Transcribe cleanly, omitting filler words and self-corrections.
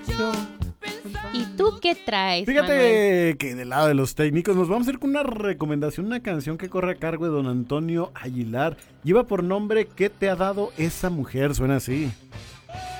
¿Y tú qué traes, Manuel? Fíjate que del lado de los técnicos nos vamos a ir con una recomendación, una canción que corre a cargo de don Antonio Aguilar. Lleva por nombre ¿Qué te ha dado esa mujer? Suena así.